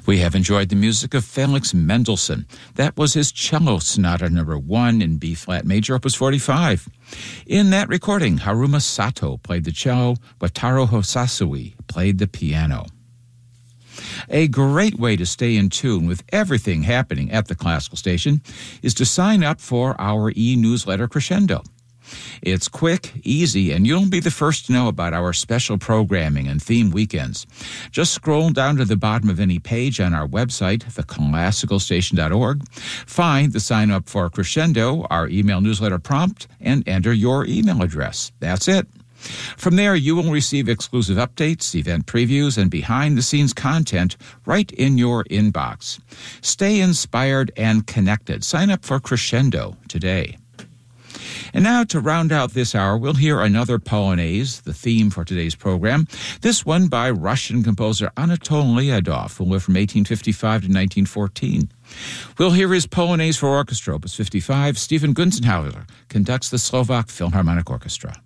We have enjoyed the music of Felix Mendelssohn. That was his Cello Sonata No. 1 in B-flat major, Opus 45. In that recording, Haruma Sato played the cello, Wataru Hosasui played the piano. A great way to stay in tune with everything happening at the Classical Station is to sign up for our e-newsletter Crescendo. It's quick, easy, and you'll be the first to know about our special programming and theme weekends. Just scroll down to the bottom of any page on our website, theclassicalstation.org, find the Sign Up for Crescendo, our email newsletter prompt, and enter your email address. That's it. From there, you will receive exclusive updates, event previews, and behind-the-scenes content right in your inbox. Stay inspired and connected. Sign up for Crescendo today. And now, to round out this hour, we'll hear another Polonaise, the theme for today's program, this one by Russian composer Anatol Lyadov, who lived from 1855 to 1914. We'll hear his Polonaise for orchestra, Opus 55. Stephen Gunzenhauser conducts the Slovak Philharmonic Orchestra.